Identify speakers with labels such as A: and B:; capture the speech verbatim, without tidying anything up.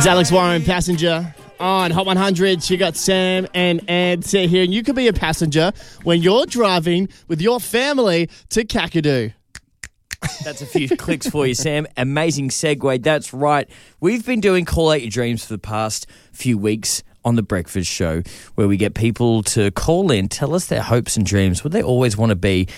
A: It's Alex Warren, passenger on Hot one hundred. You got Sam and Anthea here, and you could be a passenger when you're driving with your family to Kakadu.
B: That's a few clicks for you, Sam. Amazing segue. That's right. We've been doing Call Out Your Dreams for the past few weeks on The Breakfast Show, where we get people to call in, tell us their hopes and dreams, what they always want to be